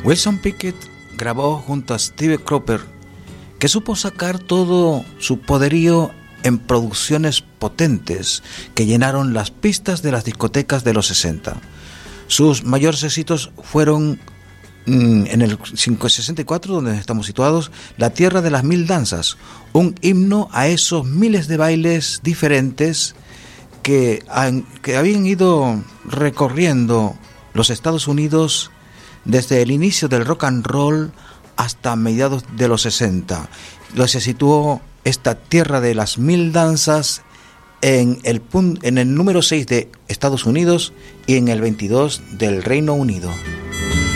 Wilson Pickett grabó junto a Steve Cropper, que supo sacar todo su poderío en producciones potentes que llenaron las pistas de las discotecas de los 60. Sus mayores éxitos fueron en el 64, donde estamos situados, La Tierra de las Mil Danzas, un himno a esos miles de bailes diferentes que habían ido recorriendo los Estados Unidos desde el inicio del rock and roll hasta mediados de los 60. Se situó esta Tierra de las Mil Danzas en el número 6 de Estados Unidos y en el 22 del Reino Unido.